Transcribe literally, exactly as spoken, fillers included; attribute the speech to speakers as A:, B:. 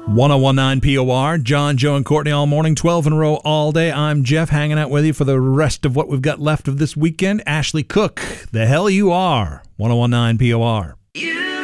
A: ten nineteen P O R, John, Joe, and Courtney all morning, twelve in a row all day. I'm Jeff, hanging out with you for the rest of what we've got left of this weekend. Ashley Cook, the hell you are, ten nineteen P O R.